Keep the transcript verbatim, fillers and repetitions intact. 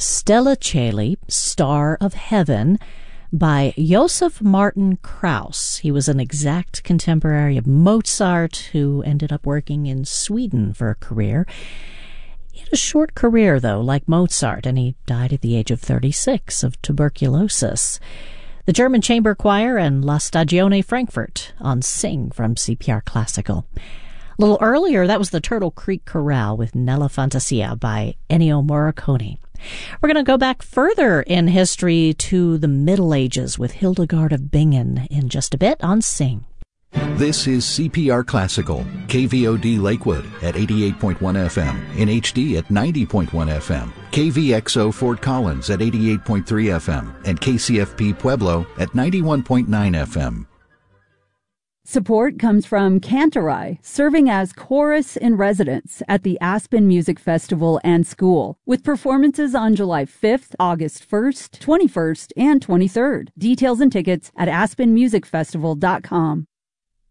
Stella Coeli, Star of Heaven, by Joseph Martin Krauss. He was an exact contemporary of Mozart who ended up working in Sweden for a career. He had a short career, though, like Mozart, and he died at the age of thirty-six of tuberculosis. The German Chamber Choir and La Stagione Frankfurt on Sing from C P R Classical. A little earlier, that was the Turtle Creek Chorale with Nella Fantasia by Ennio Morricone. We're going to go back further in history to the Middle Ages with Hildegard of Bingen in just a bit on Sing. This is C P R Classical, K V O D Lakewood at eighty-eight point one F M, in H D at ninety point one F M, K V X O Fort Collins at eighty-eight point three F M, and K C F P Pueblo at ninety-one point nine F M. Support comes from Cantorai, serving as chorus in residence at the Aspen Music Festival and School, with performances on July fifth, August first, twenty-first, and twenty-third. Details and tickets at aspen music festival dot com.